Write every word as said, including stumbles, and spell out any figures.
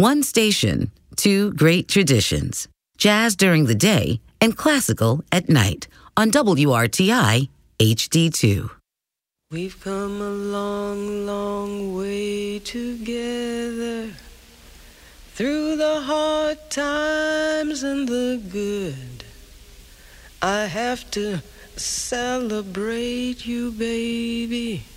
One station, two great traditions. Jazz during the day and classical at night on W R T I H D two. We've come a long, long way together, through the hard times and the good. I have to celebrate you, baby.